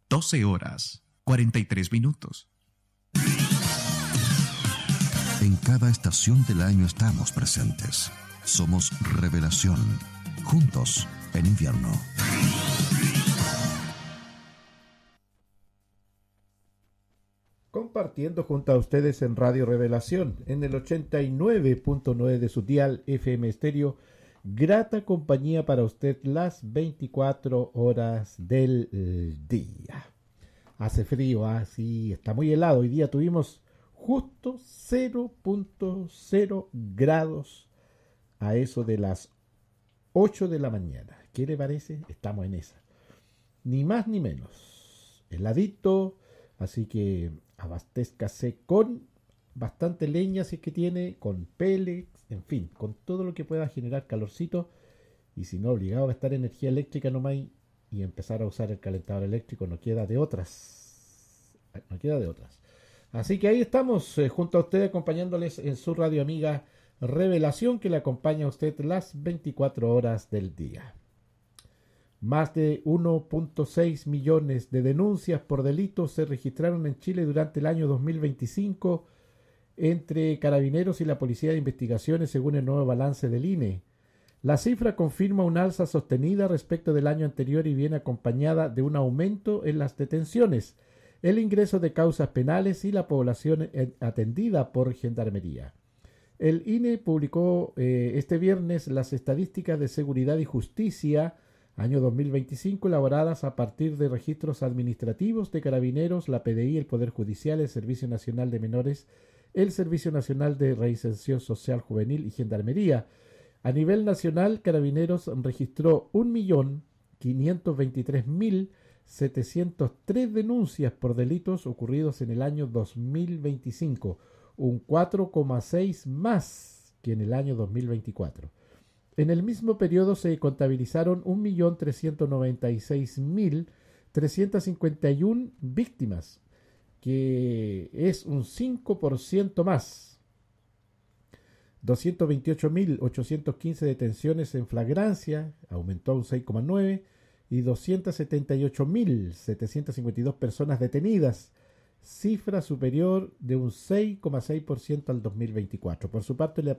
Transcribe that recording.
12 horas, 43 minutos. En cada estación del año estamos presentes. Somos Revelación. Juntos en invierno. Compartiendo junto a ustedes en Radio Revelación, en el 89.9 de su dial FM Estéreo. Grata compañía para usted las 24 horas del día. Hace frío, sí, está muy helado. Hoy día tuvimos justo 0.0 grados a eso de las 8 de la mañana. ¿Qué le parece? Estamos en esa. Ni más ni menos. Heladito, así que abastézcase con bastante leña si es que tiene, con pellets, en fin, con todo lo que pueda generar calorcito. Y si no, obligado a gastar energía eléctrica nomás y empezar a usar el calentador eléctrico, no queda de otras. No queda de otras. Así que ahí estamos, junto a usted, acompañándoles en su radio amiga Revelación, que le acompaña a usted las 24 horas del día. Más de 1.6 millones de denuncias por delitos se registraron en Chile durante el año 2025 entre Carabineros y la Policía de Investigaciones, según el nuevo balance del INE. La cifra confirma un alza sostenida respecto del año anterior y viene acompañada de un aumento en las detenciones, el ingreso de causas penales y la población atendida por Gendarmería. El INE publicó este viernes las estadísticas de seguridad y justicia año 2025, elaboradas a partir de registros administrativos de Carabineros, la PDI, el Poder Judicial, el Servicio Nacional de Menores, el Servicio Nacional de Reinserción Social Juvenil y Gendarmería. A nivel nacional, Carabineros registró 1.523.703 denuncias por delitos ocurridos en el año 2025, un 4,6 más que en el año 2024. En el mismo periodo se contabilizaron 1.396.351 víctimas, que es un 5% más. 228.815 detenciones en flagrancia, aumentó un 6,9%, y 278.752 personas detenidas, cifra superior de un 6,6% al 2024. Por su parte, la